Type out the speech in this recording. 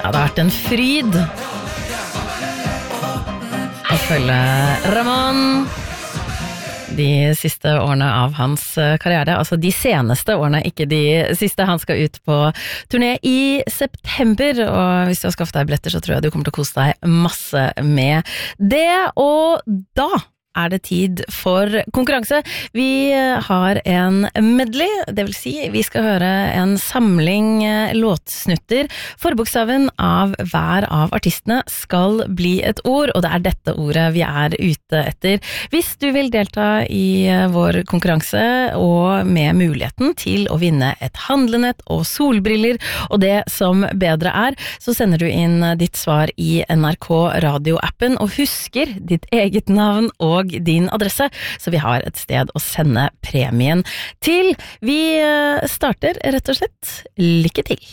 Ja, det har vært en fryd å følge Ramón de siste årene av hans karriere, altså de seneste årene, ikke de siste. Han skal ut på turné i september, og hvis du har skaffet deg billetter, så tror jeg du kommer til å kose deg masse med det, og da det tid for konkurranse. Vi har en medley, det vil si vi skal høre en samling låtsnutter. Forbokstaven av hver av artistene skal bli et ord, og det dette ordet vi ute etter. Hvis du vil delta i vår konkurranse, og med muligheten til å vinne et handlenett og solbriller, og det som bedre så sender du inn ditt svar i NRK Radio-appen, og husker ditt eget navn og din adresse, så vi har et sted å sende premien til. Vi starter rett og slett. Lykke til!